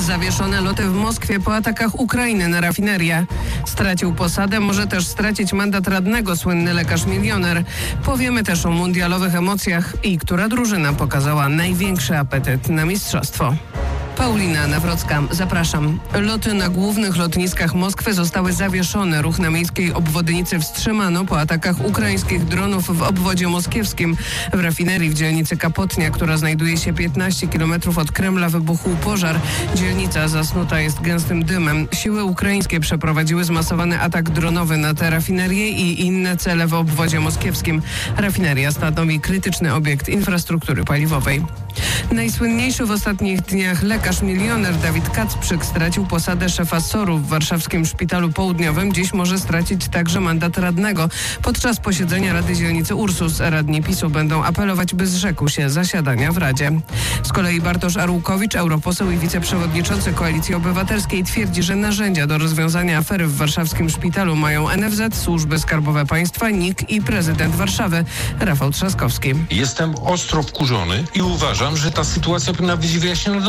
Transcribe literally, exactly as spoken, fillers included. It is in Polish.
Zawieszone loty w Moskwie po atakach Ukrainy na rafinerię. Stracił posadę, może też stracić mandat radnego słynny lekarz milioner. Powiemy też o mundialowych emocjach i która drużyna pokazała największy apetyt na mistrzostwo. Paulina Nawrocka, zapraszam. Loty na głównych lotniskach Moskwy zostały zawieszone. Ruch na miejskiej obwodnicy wstrzymano po atakach ukraińskich dronów w obwodzie moskiewskim. W rafinerii w dzielnicy Kapotnia, która znajduje się piętnaście kilometrów od Kremla, wybuchł pożar. Dzielnica zasnuta jest gęstym dymem. Siły ukraińskie przeprowadziły zmasowany atak dronowy na tę rafinerię i inne cele w obwodzie moskiewskim. Rafineria stanowi krytyczny obiekt infrastruktury paliwowej. Najsłynniejszy w ostatnich dniach lekarz milioner Dawid Kacprzyk stracił posadę szefa soru w warszawskim szpitalu południowym. Dziś może stracić także mandat radnego. Podczas posiedzenia Rady Dzielnicy Ursus radni PiSu będą apelować, by zrzekł się zasiadania w Radzie. Z kolei Bartosz Arłukowicz, europoseł i wiceprzewodniczący Koalicji Obywatelskiej, twierdzi, że narzędzia do rozwiązania afery w warszawskim szpitalu mają N F Z, służby skarbowe państwa, N I K i prezydent Warszawy Rafał Trzaskowski. Jestem ostro wkurzony i uważam, że ta sytuacja powinna być wyjaśniona